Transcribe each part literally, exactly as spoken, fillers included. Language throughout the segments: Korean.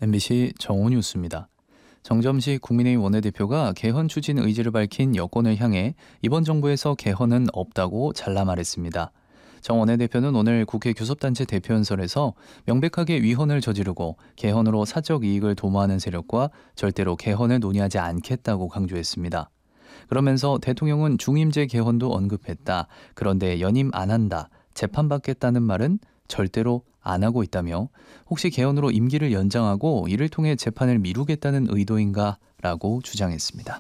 엠비씨 정오 뉴스입니다. 정점식 국민의힘 원내대표가 개헌 추진 의지를 밝힌 여권을 향해 이번 정부에서 개헌은 없다고 잘라 말했습니다. 정 원내대표는 오늘 국회 교섭단체 대표연설에서 명백하게 위헌을 저지르고 개헌으로 사적 이익을 도모하는 세력과 절대로 개헌을 논의하지 않겠다고 강조했습니다. 그러면서 대통령은 중임제 개헌도 언급했다. 그런데 연임 안 한다. 재판받겠다는 말은 절대로 안 하고 있다며 혹시 개헌으로 임기를 연장하고 이를 통해 재판을 미루겠다는 의도인가라고 주장했습니다.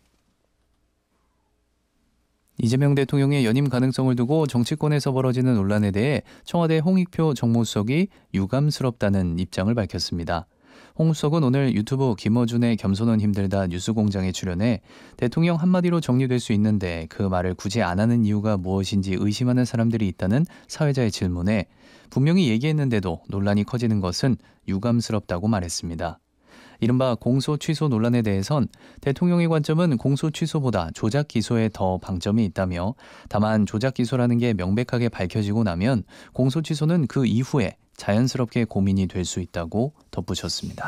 이재명 대통령의 연임 가능성을 두고 정치권에서 벌어지는 논란에 대해 청와대 홍익표 정무수석이 유감스럽다는 입장을 밝혔습니다. 홍 수석은 오늘 유튜브 김어준의 겸손은 힘들다 뉴스공장에 출연해 대통령 한마디로 정리될 수 있는데 그 말을 굳이 안 하는 이유가 무엇인지 의심하는 사람들이 있다는 사회자의 질문에 분명히 얘기했는데도 논란이 커지는 것은 유감스럽다고 말했습니다. 이른바 공소 취소 논란에 대해선 대통령의 관점은 공소 취소보다 조작 기소에 더 방점이 있다며 다만 조작 기소라는 게 명백하게 밝혀지고 나면 공소 취소는 그 이후에 자연스럽게 고민이 될 수 있다고 덧붙였습니다.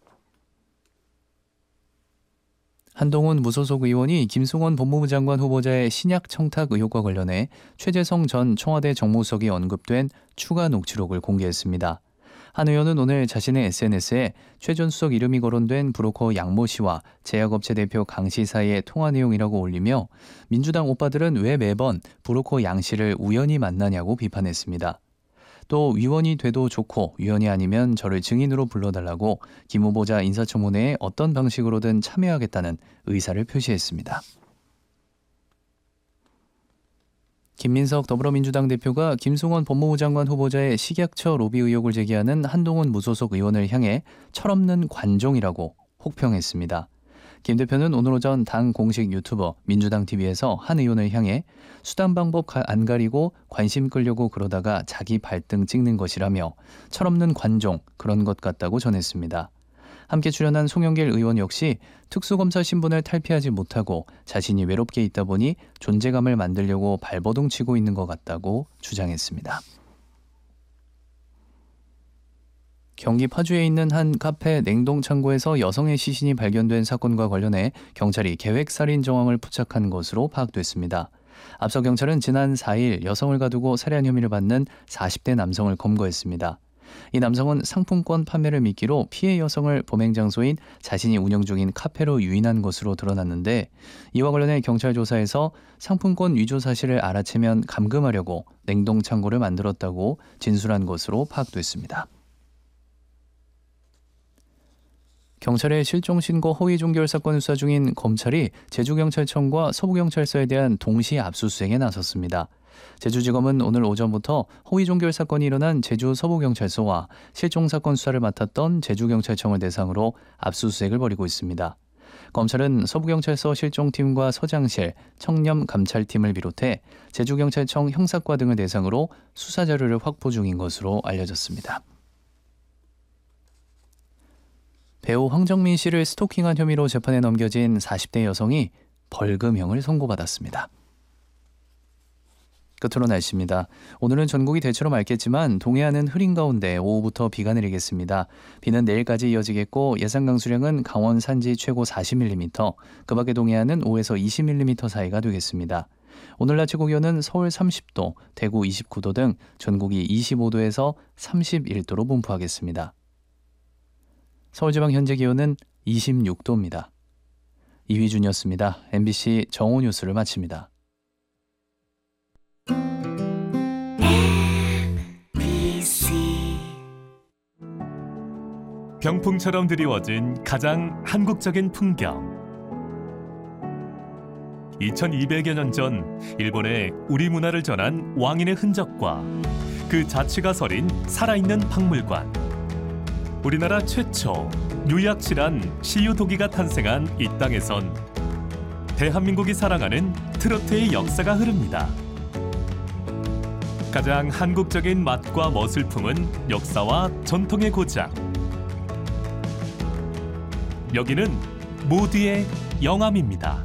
한동훈 무소속 의원이 김승원 법무부 장관 후보자의 신약 청탁 의혹과 관련해 최재성 전 청와대 정무수석이 언급된 추가 녹취록을 공개했습니다. 한 의원은 오늘 자신의 에스엔에스에 최 전 수석 이름이 거론된 브로커 양모 씨와 제약업체 대표 강 씨 사이의 통화 내용이라고 올리며 민주당 오빠들은 왜 매번 브로커 양 씨를 우연히 만나냐고 비판했습니다. 또 위원이 돼도 좋고 위원이 아니면 저를 증인으로 불러달라고 김 후보자 인사청문회에 어떤 방식으로든 참여하겠다는 의사를 표시했습니다. 김민석 더불어민주당 대표가 김승원 법무부 장관 후보자의 식약처 로비 의혹을 제기하는 한동훈 무소속 의원을 향해 철없는 관종이라고 혹평했습니다. 김 대표는 오늘 오전 당 공식 유튜버 민주당티비에서 한 의원을 향해 수단 방법 안 가리고 관심 끌려고 그러다가 자기 발등 찍는 것이라며 철없는 관종 그런 것 같다고 전했습니다. 함께 출연한 송영길 의원 역시 특수검사 신분을 탈피하지 못하고 자신이 외롭게 있다 보니 존재감을 만들려고 발버둥 치고 있는 것 같다고 주장했습니다. 경기 파주에 있는 한 카페 냉동창고에서 여성의 시신이 발견된 사건과 관련해 경찰이 계획살인 정황을 포착한 것으로 파악됐습니다. 앞서 경찰은 지난 사 일 여성을 가두고 살해한 혐의를 받는 사십 대 남성을 검거했습니다. 이 남성은 상품권 판매를 미끼로 피해 여성을 범행 장소인 자신이 운영 중인 카페로 유인한 것으로 드러났는데 이와 관련해 경찰 조사에서 상품권 위조 사실을 알아채면 감금하려고 냉동창고를 만들었다고 진술한 것으로 파악됐습니다. 경찰의 실종신고 허위 종결 사건을 수사 중인 검찰이 제주경찰청과 서부경찰서에 대한 동시 압수수색에 나섰습니다. 제주지검은 오늘 오전부터 허위 종결 사건이 일어난 제주 서부경찰서와 실종사건 수사를 맡았던 제주경찰청을 대상으로 압수수색을 벌이고 있습니다. 검찰은 서부경찰서 실종팀과 서장실, 청렴감찰팀을 비롯해 제주경찰청 형사과 등을 대상으로 수사자료를 확보 중인 것으로 알려졌습니다. 배우 황정민 씨를 스토킹한 혐의로 재판에 넘겨진 사십 대 여성이 벌금형을 선고받았습니다. 끝으로 날씨입니다. 오늘은 전국이 대체로 맑겠지만 동해안은 흐린 가운데 오후부터 비가 내리겠습니다. 비는 내일까지 이어지겠고 예상 강수량은 강원 산지 최고 사십 밀리미터, 그 밖의 동해안은 오에서 이십 밀리미터 사이가 되겠습니다. 오늘 낮 최고 기온은 서울 삼십 도, 대구 이십구 도 등 전국이 이십오 도에서 삼십일 도로 분포하겠습니다. 서울지방 현재 기온은 이십육 도입니다. 이휘준이었습니다. 엠비씨 정오 뉴스를 마칩니다. 병풍처럼 드리워진 가장 한국적인 풍경. 이천이백여 년 전 일본에 우리 문화를 전한 왕인의 흔적과 그 자취가 서린 살아있는 박물관. 우리나라 최초 뉴약실한 시유도기가 탄생한 이 땅에선 대한민국이 사랑하는 트로트의 역사가 흐릅니다. 가장 한국적인 맛과 멋을 품은 역사와 전통의 고장. 여기는 모두의 영암입니다.